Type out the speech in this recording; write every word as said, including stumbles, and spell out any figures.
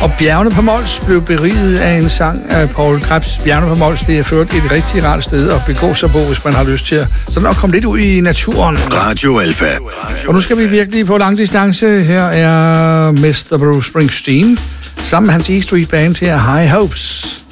Og Bjergene på Mols blev beriget af en sang af Poul Krebs. Bjergene på Mols, det er ført et rigtig rart sted at begå sig på, hvis man har lyst til at sådan at komme lidt ud i naturen. Radio Alpha. Og nu skal vi virkelig på lang distance. Her er mister Bruce Springsteen sammen med hans E Street Band her, High Hopes.